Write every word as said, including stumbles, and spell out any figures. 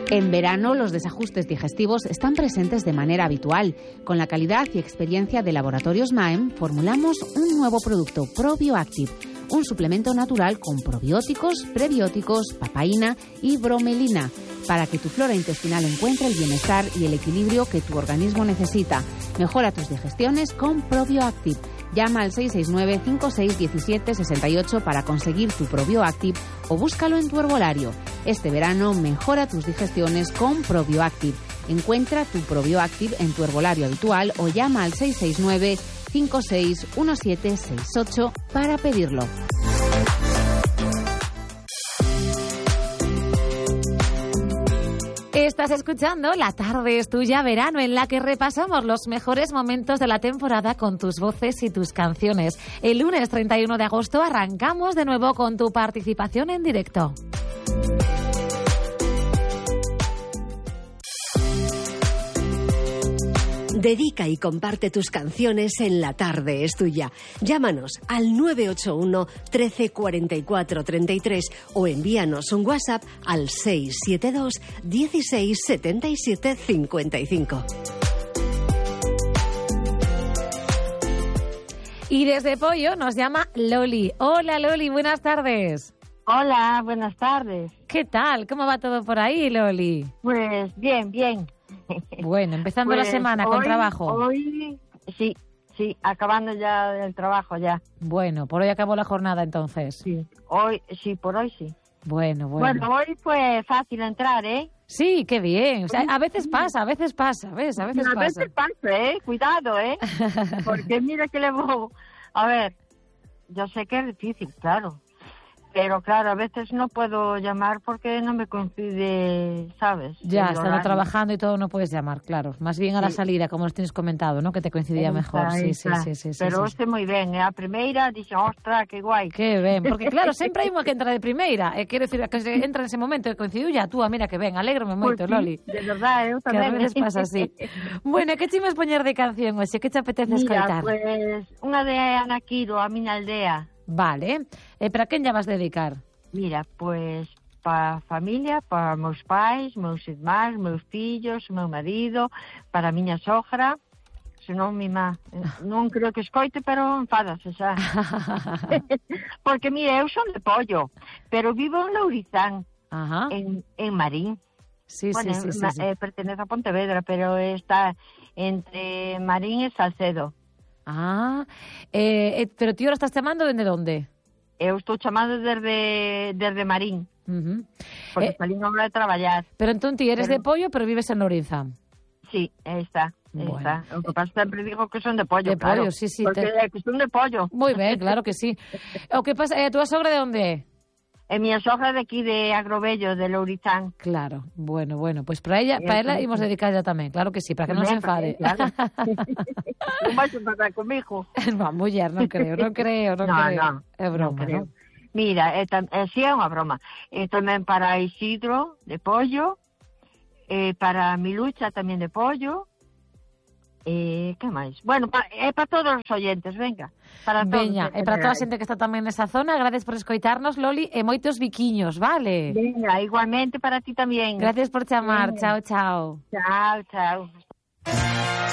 En verano, los desajustes digestivos están presentes de manera habitual. Con la calidad y experiencia de Laboratorios Maem, formulamos un nuevo producto, ProbioActive, un suplemento natural con probióticos, prebióticos, papaína y bromelina, para que tu flora intestinal encuentre el bienestar y el equilibrio que tu organismo necesita. Mejora tus digestiones con ProbioActive. Llama al seis seis nueve, cinco seis uno siete, seis ocho para conseguir tu ProbioActive o búscalo en tu herbolario. Este verano mejora tus digestiones con ProbioActive. Encuentra tu ProbioActive en tu herbolario habitual o llama al seis seis nueve, cinco seis uno siete, seis ocho para pedirlo. Estás escuchando La Tarde es Tuya Verano, en la que repasamos los mejores momentos de la temporada con tus voces y tus canciones. El lunes treinta y uno de agosto arrancamos de nuevo con tu participación en directo. Dedica y comparte tus canciones en La Tarde es Tuya. Llámanos al nueve ocho uno, trece, cuarenta y cuatro, treinta y tres o envíanos un WhatsApp al seis siete dos, dieciséis, setenta y siete, cincuenta y cinco. Y desde Pollo nos llama Loli. Hola Loli, buenas tardes. Hola, buenas tardes. ¿Qué tal? ¿Cómo va todo por ahí, Loli? Pues bien, bien. Bueno, empezando pues la semana hoy, con trabajo. Hoy, sí, sí, acabando ya el trabajo ya. Bueno, por hoy acabó la jornada entonces. Sí, hoy, sí, por hoy sí. Bueno, bueno. Bueno, hoy fue fácil entrar, ¿eh? Sí, qué bien. O sea, a veces pasa, a veces pasa, ¿ves? A veces a pasa. veces pasa, ¿eh? Cuidado, ¿eh? Porque mira que le voy... A ver, yo sé que es difícil, claro. Pero claro, a veces no puedo llamar porque no me coincide, ¿sabes? Ya, estando trabajando y todo no puedes llamar, claro. Más bien a sí. La salida, como nos tienes comentado, ¿no? Que te coincidía está, mejor. Sí, sí, sí, sí, Pero sí, este sí. Muy bien, ¿eh? A primeira dixen, ostras, que guai. Que ben, porque claro, sempre hai unha que entra de primeira. E quero decir, que se entra nese momento e coincidiu ya tú, mira que ben, alégrome moito, pues sí, Loli. De verdade, eu tamén. Que a veces pasa así. Bueno, que chimes poñer de canción hoxe? Que te apetece escoitar? Mira, pues, unha de Ana Quiro, A miña aldea. Vale. E para quen ya vas dedicar? Mira, pues para a familia, para meus pais, meus irmáns, meus fillos, meu marido, para a miña sogra, senón mi má. Non creo que escoite, pero enfádase xa. Porque, mira, eu son de Pollo, pero vivo en Lourizán, Ajá. en, en Marín. Sí, bueno, sí, sí, sí, sí. Eh, pertenece a Pontevedra, pero está entre Marín e Salcedo. Ah, eh, eh, pero ti ahora estás chamando dende onde? Eu estou chamando desde, desde Marín, uh-huh. porque eh, salí unha hora de traballar. Pero entón ti eres pero... de Pollo, pero vives en Lourizán. Sí, aí está, aí bueno. está. O que pasa sempre digo que son de Pollo, de claro. Pollo, sí, sí. Porque te... que son de Pollo. Moi ben, claro que sí. O que pasa, eh, a túa sogra de onde é? E miña sogra de aquí de Agrobello, de Lourizán. Claro, bueno, bueno, pues para ella, para ela imos dedicarla tamén, claro que sí, para que non se enfade. Claro. Non vais a enfadar comigo. Va, muller, non creo, non creo, non no, creo. No, é broma, non? ¿no? Mira, é, é, sí é unha broma. E tamén para Isidro, de Pollo, e para Milucha tamén de Pollo. E que máis? Bueno, pa, é para todos os oyentes, venga. Para Veña, e para toda a xente que está tamén nesa zona, gracias por escoitarnos, Loli, e moitos biquiños, vale? Veña, igualmente para ti tamén. Gracias por chamar, chao, chao. Chao, chao.